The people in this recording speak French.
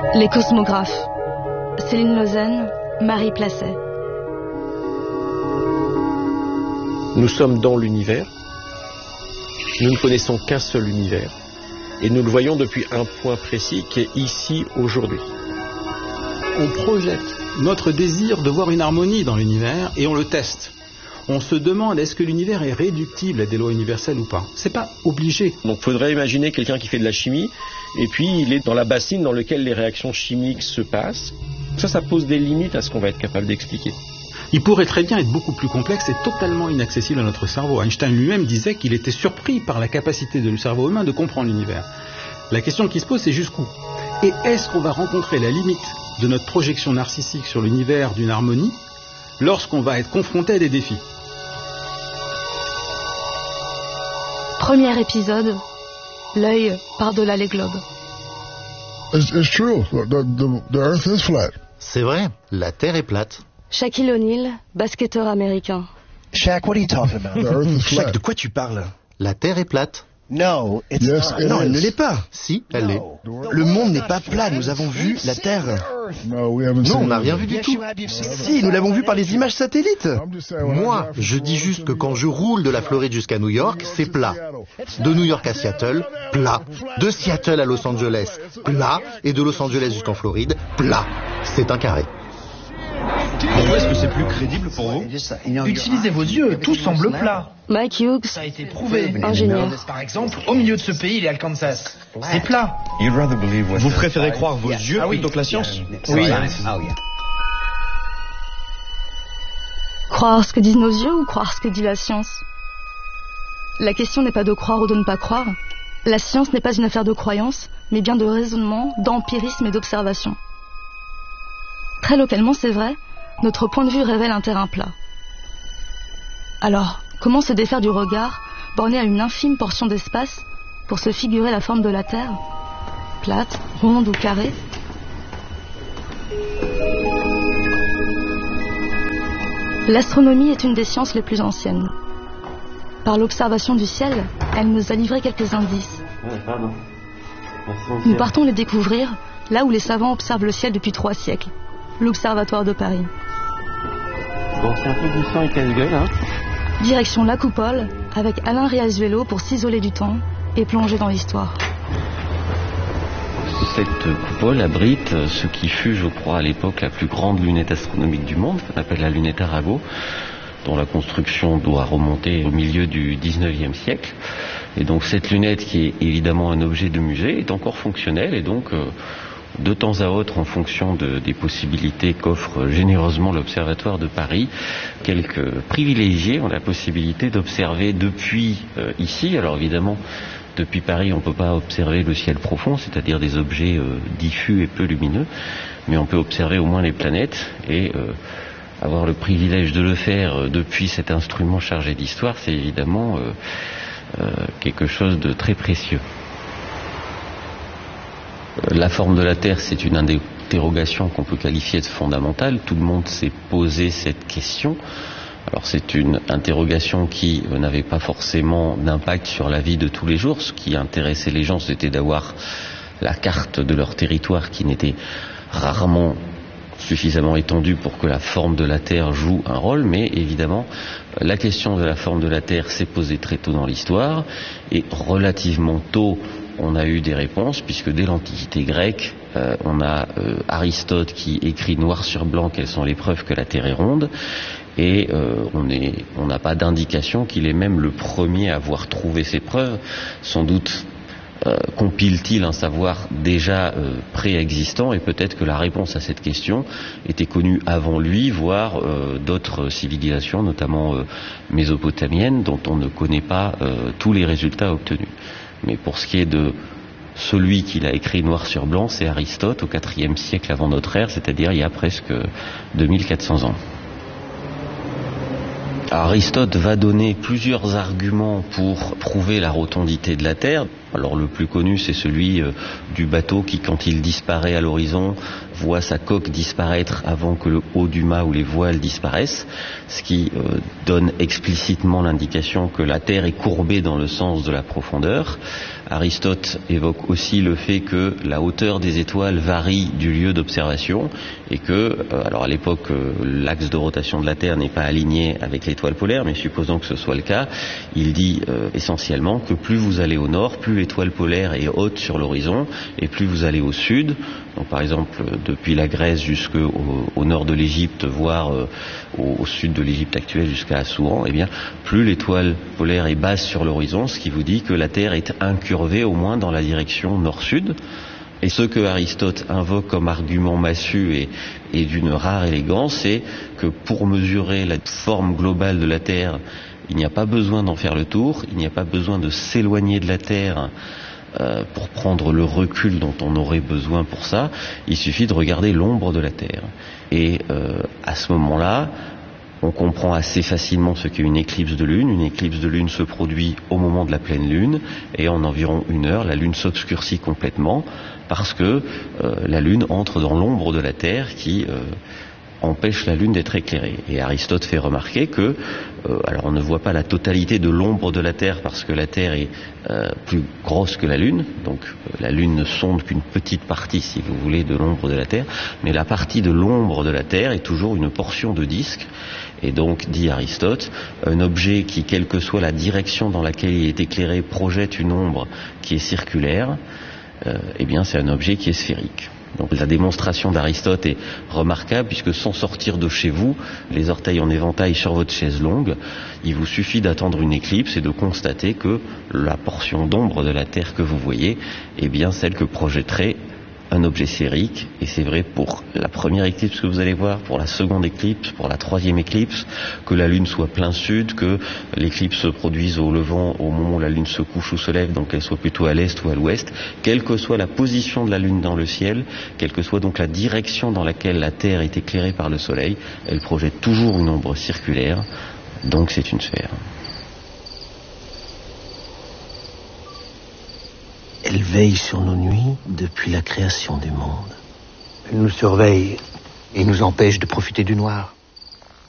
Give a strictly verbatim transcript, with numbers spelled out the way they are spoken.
Les cosmographes. Céline Lausanne, Marie Placet. Nous sommes dans l'univers. Nous ne connaissons qu'un seul univers. Et nous le voyons depuis un point précis qui est ici, aujourd'hui. On projette notre désir de voir une harmonie dans l'univers et on le teste. On se demande est-ce que l'univers est réductible à des lois universelles ou pas. C'est pas obligé. Donc il faudrait imaginer quelqu'un qui fait de la chimie et puis il est dans la bassine dans laquelle les réactions chimiques se passent. Ça, ça pose des limites à ce qu'on va être capable d'expliquer. Il pourrait très bien être beaucoup plus complexe et totalement inaccessible à notre cerveau. Einstein lui-même disait qu'il était surpris par la capacité du cerveau humain de comprendre l'univers. La question qui se pose, c'est jusqu'où ? Et est-ce qu'on va rencontrer la limite de notre projection narcissique sur l'univers d'une harmonie lorsqu'on va être confronté à des défis ? Premier épisode, l'œil par-delà les globes. It's, it's true. The, the, the earth is flat. C'est vrai, la Terre est plate. Shaquille O'Neal, basketteur américain. Shaq, what are you talking about? The earth is flat. Shaq, de quoi tu parles? La Terre est plate. No, it's Yes, not. it Non, elle is. ne l'est pas. Si, elle l'est. Le monde n'est pas plat, nous avons vu la Terre. No, we haven't Non, on seen n'a it. rien vu du tout. Si, nous l'avons vu par les images satellites. I'm just saying, when I Moi, drive from je dis Toronto juste to que quand New je York, roule de la Floride jusqu'à New York, c'est plat. De New York à Seattle, plat. De Seattle à Los Angeles, plat. Et de Los Angeles jusqu'en Floride, plat. C'est un carré. Pourquoi est-ce que c'est plus crédible pour vous? Utilisez vos yeux, tout semble plat. Mike Hughes, Ça a été prouvé. ingénieur. Par exemple, au milieu de ce pays, il est Arkansas. C'est plat. Vous préférez croire vos yeux Ah oui. plutôt que la science? Oui. Croire ce que disent nos yeux ou croire ce que dit la science? La question n'est pas de croire ou de ne pas croire. La science n'est pas une affaire de croyance, mais bien de raisonnement, d'empirisme et d'observation. Très localement, c'est vrai, notre point de vue révèle un terrain plat. Alors, comment se défaire du regard, borné à une infime portion d'espace, pour se figurer la forme de la Terre? Plate, ronde ou carrée? L'astronomie est une des sciences les plus anciennes. Par l'observation du ciel, elle nous a livré quelques indices. Nous partons les découvrir là où les savants observent le ciel depuis trois siècles, l'Observatoire de Paris. Bon, c'est un peu glissant et casse-gueule, hein. Direction la Coupole, avec Alain Riazuelo pour s'isoler du temps et plonger dans l'histoire. Cette coupole abrite ce qui fut, je crois, à l'époque la plus grande lunette astronomique du monde, qu'on appelle la lunette Arago, dont la construction doit remonter au milieu du dix-neuvième siècle. Et donc cette lunette, qui est évidemment un objet de musée, est encore fonctionnelle et donc euh, de temps à autre, en fonction de, des possibilités qu'offre généreusement l'Observatoire de Paris, quelques privilégiés ont la possibilité d'observer depuis euh, ici. Alors évidemment, depuis Paris, on ne peut pas observer le ciel profond, c'est-à-dire des objets euh, diffus et peu lumineux, mais on peut observer au moins les planètes et euh, avoir le privilège de le faire euh, depuis cet instrument chargé d'histoire, c'est évidemment euh, euh, quelque chose de très précieux. La forme de la Terre, c'est une interrogation qu'on peut qualifier de fondamentale. Tout le monde s'est posé cette question. Alors c'est une interrogation qui euh, n'avait pas forcément d'impact sur la vie de tous les jours. Ce qui intéressait les gens, c'était d'avoir la carte de leur territoire qui n'était rarement suffisamment étendue pour que la forme de la Terre joue un rôle. Mais évidemment, la question de la forme de la Terre s'est posée très tôt dans l'histoire et relativement tôt, on a eu des réponses, puisque dès l'Antiquité grecque, euh, on a euh, Aristote qui écrit noir sur blanc quelles sont les preuves que la Terre est ronde, et euh, on est, on n'a pas d'indication qu'il est même le premier à avoir trouvé ces preuves. Sans doute euh, compile-t-il un savoir déjà euh, préexistant, et peut-être que la réponse à cette question était connue avant lui, voire euh, d'autres civilisations, notamment euh, mésopotamiennes, dont on ne connaît pas euh, tous les résultats obtenus. Mais pour ce qui est de celui qui l'a écrit noir sur blanc, c'est Aristote au quatrième siècle avant notre ère, c'est-à-dire il y a presque deux mille quatre cents ans. Aristote va donner plusieurs arguments pour prouver la rotondité de la Terre. Alors le plus connu, c'est celui euh, du bateau qui, quand il disparaît à l'horizon, voit sa coque disparaître avant que le haut du mât ou les voiles disparaissent, ce qui euh, donne explicitement l'indication que la Terre est courbée dans le sens de la profondeur. Aristote évoque aussi le fait que la hauteur des étoiles varie du lieu d'observation et que, euh, alors à l'époque, euh, l'axe de rotation de la Terre n'est pas aligné avec l'étoile polaire, mais supposons que ce soit le cas, il dit euh, essentiellement que plus vous allez au nord, plus l'étoile polaire est haute sur l'horizon, et plus vous allez au sud, donc par exemple depuis la Grèce jusqu'au au nord de l'Égypte, voire euh, au, au sud de l'Égypte actuelle jusqu'à Assouan, eh bien plus l'étoile polaire est basse sur l'horizon, ce qui vous dit que la Terre est incurvée au moins dans la direction nord-sud. Et ce que Aristote invoque comme argument massu et, et d'une rare élégance, c'est que pour mesurer la forme globale de la Terre, il n'y a pas besoin d'en faire le tour, il n'y a pas besoin de s'éloigner de la Terre euh, pour prendre le recul dont on aurait besoin pour ça, il suffit de regarder l'ombre de la Terre. Et euh, à ce moment-là, on comprend assez facilement ce qu'est une éclipse de lune. Une éclipse de lune se produit au moment de la pleine lune, et en environ une heure, la lune s'obscurcit complètement, parce que euh, la lune entre dans l'ombre de la Terre qui euh, empêche la lune d'être éclairée. Et Aristote fait remarquer que, euh, alors on ne voit pas la totalité de l'ombre de la Terre parce que la Terre est euh, plus grosse que la lune, donc euh, la lune ne sonde qu'une petite partie, si vous voulez, de l'ombre de la Terre, mais la partie de l'ombre de la Terre est toujours une portion de disque. Et donc, dit Aristote, un objet qui, quelle que soit la direction dans laquelle il est éclairé, projette une ombre qui est circulaire, euh, eh bien c'est un objet qui est sphérique. Donc la démonstration d'Aristote est remarquable puisque sans sortir de chez vous, les orteils en éventail sur votre chaise longue, il vous suffit d'attendre une éclipse et de constater que la portion d'ombre de la Terre que vous voyez est bien celle que projetterait un objet sphérique, et c'est vrai pour la première éclipse que vous allez voir, pour la seconde éclipse, pour la troisième éclipse, que la Lune soit plein sud, que l'éclipse se produise au levant au moment où la Lune se couche ou se lève, donc qu'elle soit plutôt à l'est ou à l'ouest, quelle que soit la position de la Lune dans le ciel, quelle que soit donc la direction dans laquelle la Terre est éclairée par le Soleil, elle projette toujours une ombre circulaire, donc c'est une sphère. Elle veille sur nos nuits depuis la création du monde. Elle nous surveille et nous empêche de profiter du noir.